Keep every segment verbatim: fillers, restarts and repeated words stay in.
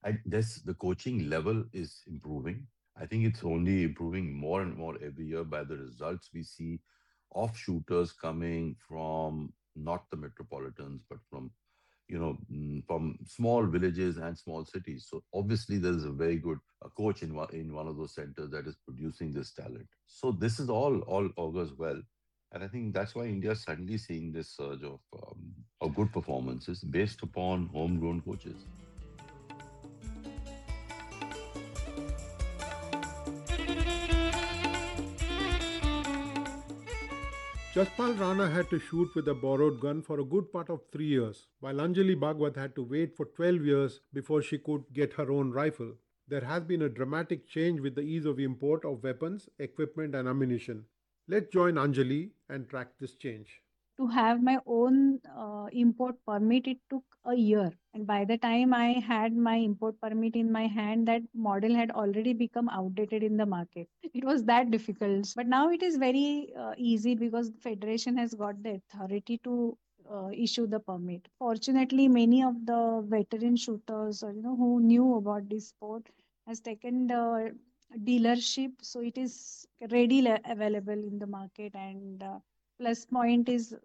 I, this the coaching level is improving. I think it's only improving more and more every year by the results we see of shooters coming from not the metropolitans, but from you know mm, from small villages and small cities. So obviously there is a very good uh, coach in one in one of those centers that is producing this talent. So this is all all augurs well. And I think that's why India is suddenly seeing this surge of, um, of good performances based upon homegrown coaches. Jaspal Rana had to shoot with a borrowed gun for a good part of three years, while Anjali Bhagwat had to wait for twelve years before she could get her own rifle. There has been a dramatic change with the ease of import of weapons, equipment, and ammunition. Let's join Anjali and track this change. To have my own uh, import permit, it took a year. And by the time I had my import permit in my hand, that model had already become outdated in the market. It was that difficult. But now it is very uh, easy because the Federation has got the authority to uh, issue the permit. Fortunately, many of the veteran shooters or you know who knew about this sport has taken the dealership, so it is readily available in the market. And uh, plus point is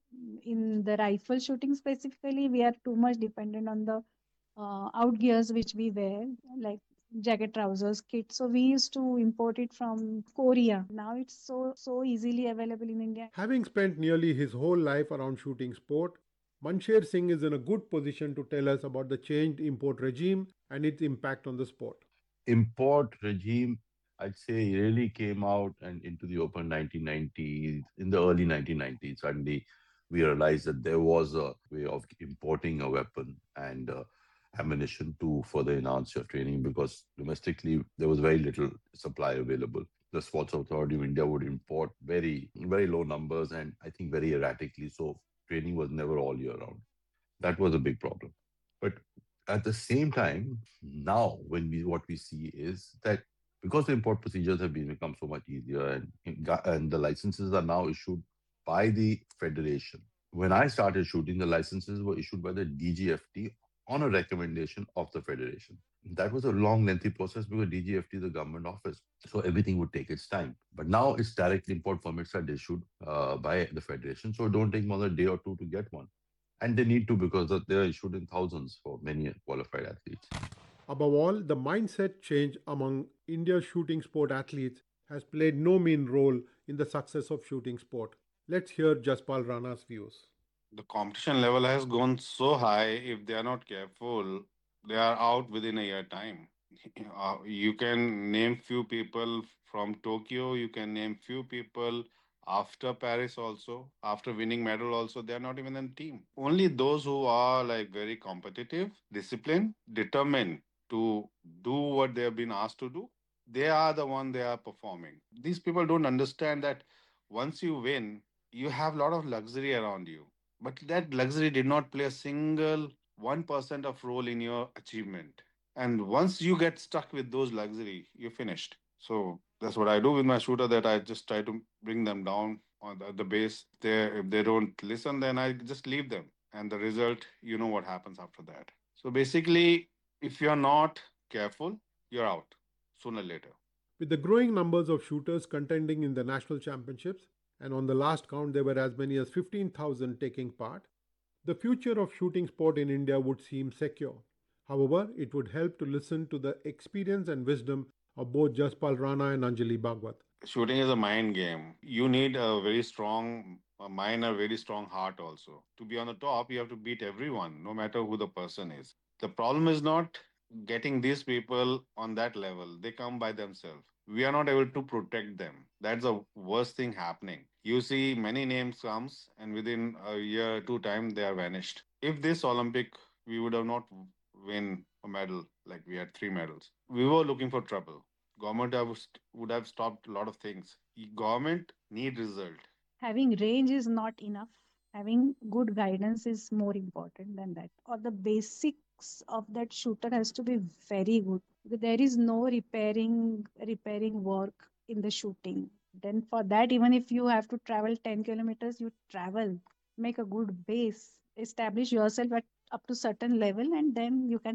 in the rifle shooting specifically, we are too much dependent on the uh, out gears which we wear, like jacket, trousers, kit. So we used to import it from Korea. Now it's so so easily available in India. Having spent nearly his whole life around shooting sport, Mansher Singh is in a good position to tell us about the changed import regime and its impact on the sport. Import regime, I'd say, really came out and into the open nineteen nineties, in the early nineteen nineties. Suddenly, we realized that there was a way of importing a weapon and uh, ammunition to further enhance your training because domestically there was very little supply available. The Sports Authority of India would import very, very low numbers and I think very erratically. So training was never all year round. That was a big problem. But at the same time, now when we what we see is that because the import procedures have been become so much easier and and the licenses are now issued by the federation. When I started shooting, the licenses were issued by the D G F T on a recommendation of the federation. That was a long, lengthy process because D G F T is a government office, so everything would take its time. But now it's direct import permits are issued uh, by the federation, so it don't take more than a day or two to get one, and they need to because they're issued in thousands for many qualified athletes. Above all, the mindset change among India's shooting sport athletes has played no mean role in the success of shooting sport. Let's hear Jaspal Rana's views. The competition level has gone so high. If they are not careful, they are out within a year time. Uh, you can name few people from Tokyo, you can name few people after Paris also, after winning medal also, they are not even in team. Only those who are like very competitive, disciplined, determined to do what they have been asked to do, they are the one they are performing. These people don't understand that once you win, you have a lot of luxury around you, but that luxury did not play a single one percent of role in your achievement. And once you get stuck with those luxury, you're finished. So that's what I do with my shooter. That I just try to bring them down on the, the base. They if they don't listen, then I just leave them. And the result, you know what happens after that. So basically, if you're not careful, you're out sooner or later. With the growing numbers of shooters contending in the national championships, and on the last count there were as many as fifteen thousand taking part, the future of shooting sport in India would seem secure. However, it would help to listen to the experience and wisdom of both Jaspal Rana and Anjali Bhagwat. Shooting is a mind game. You need a very strong a mind, a very strong heart also. To be on the top, you have to beat everyone, no matter who the person is. The problem is not getting these people on that level. They come by themselves. We are not able to protect them. That's the worst thing happening. You see many names comes and within a year, two time they are vanished. If this Olympic we would have not win a medal like we had three medals. We were looking for trouble. Government have, would have stopped a lot of things. Government need result. Having range is not enough. Having good guidance is more important than that. Or the basics of that shooter has to be very good. There is no repairing repairing work in the shooting. Then for that, even if you have to travel ten kilometers, you travel. Make a good base. Establish yourself at up to certain level, and then you can